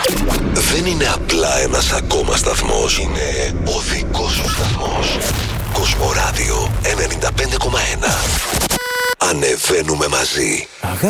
Δεν είναι απλά ένας ακόμα σταθμός. Είναι ο δικός σου σταθμός. Κοσμοράδιο 95,1. Ανεβαίνουμε μαζί.